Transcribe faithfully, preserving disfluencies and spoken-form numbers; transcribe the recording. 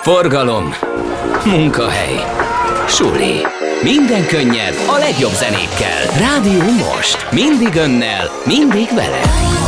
Forgalom, munkahely, suli. Minden könnyed a legjobb zenékkel. Rádió Most. Mindig önnel, mindig vele.